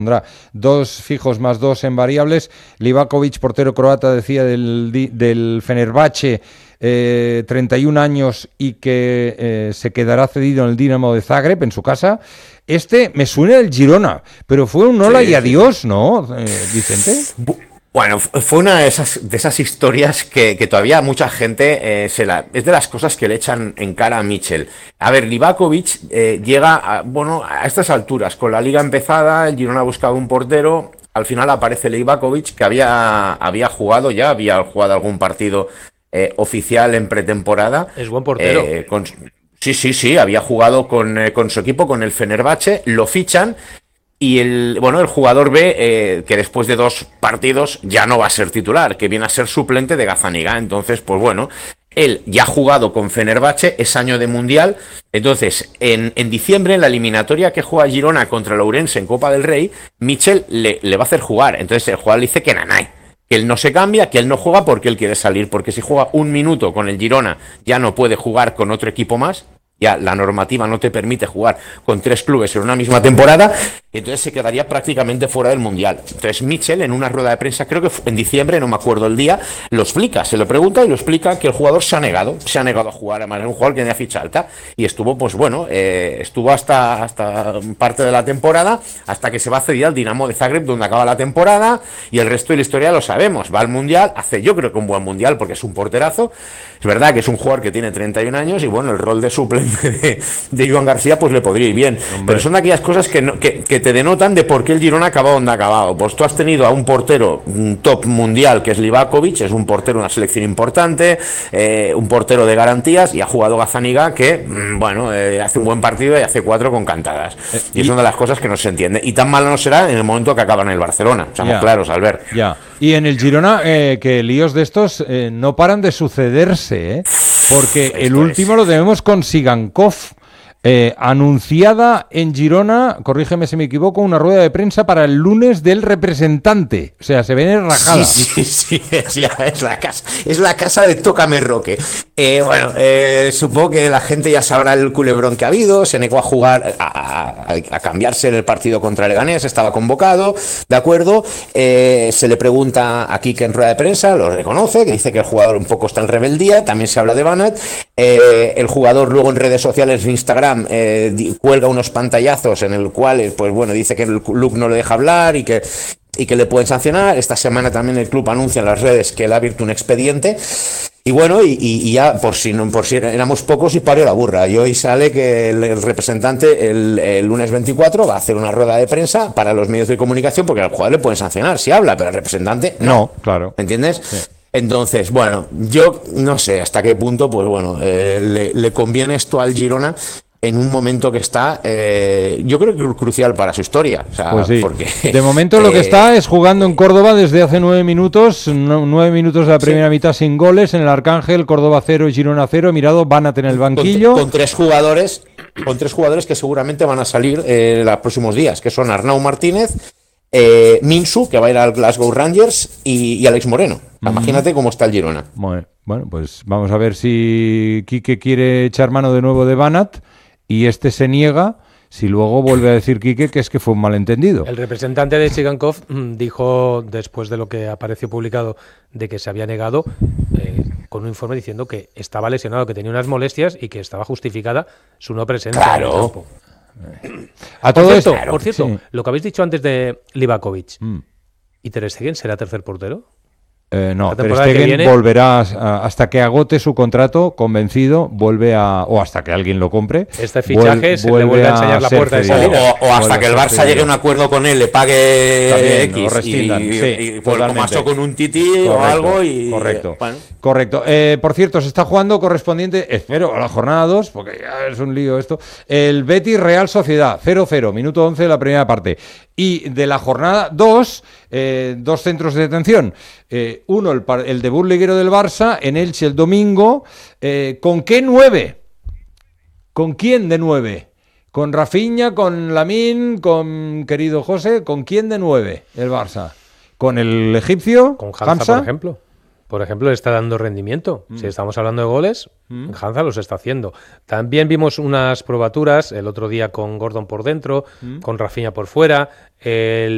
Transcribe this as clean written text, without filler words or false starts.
Pondrá 2 fijos más 2 en variables. Livakovic, portero croata, decía del Fenerbahce, 31 años y que se quedará cedido en el Dinamo de Zagreb, en su casa. Me suena del Girona, pero fue un hola y adiós, ¿no, Vicente? Bueno, fue una de esas historias que todavía mucha gente es de las cosas que le echan en cara a Mitchell. A ver, Livakovic llega a estas alturas, con la liga empezada, el Girona ha buscado un portero, al final aparece Livakovic, que había jugado algún partido oficial en pretemporada. Es buen portero. Sí, había jugado con su equipo, con el Fenerbahce, lo fichan. Y el jugador ve que después de 2 partidos ya no va a ser titular, que viene a ser suplente de Gazzaniga. Entonces, pues bueno, él ya ha jugado con Fenerbahce, es año de Mundial. Entonces, en diciembre, en la eliminatoria que juega Girona contra el Ourense en Copa del Rey, Mitchell le va a hacer jugar. Entonces el jugador le dice que nanay, que él no se cambia, que él no juega porque él quiere salir. Porque si juega 1 minuto con el Girona, ya no puede jugar con otro equipo más. Ya la normativa no te permite jugar con 3 clubes en una misma temporada, entonces se quedaría prácticamente fuera del Mundial. Entonces Mitchell, en una rueda de prensa, creo que en diciembre, no me acuerdo el día, lo explica, se lo pregunta y lo explica que el jugador se ha negado a jugar, además era un jugador que tenía ficha alta, y estuvo, estuvo hasta parte de la temporada, hasta que se va a ceder al Dinamo de Zagreb, donde acaba la temporada, y el resto de la historia lo sabemos. Va al Mundial, hace yo creo que un buen Mundial, porque es un porterazo, es verdad que es un jugador que tiene 31 años, y bueno, el rol de suplente de Joan García pues le podría ir bien. Hombre. Pero son aquellas cosas que te denotan de por qué el Girona ha acabado donde ha acabado. Pues tú has tenido a un portero top mundial que es Livakovic, es un portero de una selección importante, un portero de garantías, y ha jugado Gazzaniga que hace un buen partido y hace 4 con cantadas. Y es una de las cosas que no se entiende. Y tan malo no será en el momento que acaba en el Barcelona. Seamos claros, Albert. Ya. Y en el Girona, que líos de estos no paran de sucederse, porque el último lo tenemos con Sigankov, anunciada en Girona, corrígeme si me equivoco, una rueda de prensa para el lunes del representante. O sea, se viene rajada. Sí, es la casa de Tócame Roque. Supongo que la gente ya sabrá el culebrón que ha habido. Se negó a jugar, a cambiarse en el partido contra Leganés, estaba convocado, ¿de acuerdo? Se le pregunta a Quique en rueda de prensa, lo reconoce, que dice que el jugador un poco está en rebeldía, también se habla de Banat. El jugador luego en redes sociales, en Instagram, cuelga unos pantallazos en el cual dice que el club no le deja hablar y que le pueden sancionar. Esta semana también el club anuncia en las redes que él ha abierto un expediente. Y ya por si éramos pocos y parió la burra. Y hoy sale que el representante el lunes 24 va a hacer una rueda de prensa para los medios de comunicación, porque al jugador le pueden sancionar si habla, pero al representante no. Claro. ¿Entiendes? Sí. Entonces, yo no sé hasta qué punto le conviene esto al Girona en un momento que está, yo creo que crucial para su historia. O sea, pues sí. Porque, de momento lo que está es jugando en Córdoba desde hace 9 minutos, 9 minutos de la primera mitad sin goles, en el Arcángel, Córdoba 0 y Girona 0, mirado, van a tener el banquillo. Con tres jugadores que seguramente van a salir los próximos días, que son Arnau Martínez, Minsu, que va a ir al Glasgow Rangers, y Alex Moreno. Imagínate cómo está el Girona. Bueno, pues vamos a ver si Quique quiere echar mano de nuevo de Banat, y se niega, si luego vuelve a decir Quique que fue un malentendido. El representante de Sigankov dijo, después de lo que apareció publicado, de que se había negado, con un informe diciendo que estaba lesionado, que tenía unas molestias y que estaba justificada su no presencia en el campo. Por cierto, sí. Lo que habéis dicho antes de Livakovic, ¿y Ter Stegen será tercer portero? No, Ter Stegen volverá hasta que agote su contrato, convencido, o hasta que alguien lo compre. Este fichaje se le vuelve a enseñar la puerta de salida. O hasta que el Barça llegue a un acuerdo con él, le pague también, X, lo rescindan. Y como pasó con un Titi o algo. Correcto. Por cierto, se está jugando correspondiente, espero, a la jornada 2, porque ya es un lío esto, el Betis Real Sociedad, 0-0, minuto 11 de la primera parte. Y de la jornada 2, 2 centros de detención. Uno, el debut liguero del Barça, en Elche el domingo. ¿Con qué 9? ¿Con quién de 9? ¿Con Rafinha, con Lamine, con querido José? ¿Con quién de 9 el Barça? ¿Con el egipcio? Con Hamza, por ejemplo. Por ejemplo, le está dando rendimiento. Si estamos hablando de goles, Hamza los está haciendo. También vimos unas probaturas el otro día con Gordon por dentro, con Rafinha por fuera. El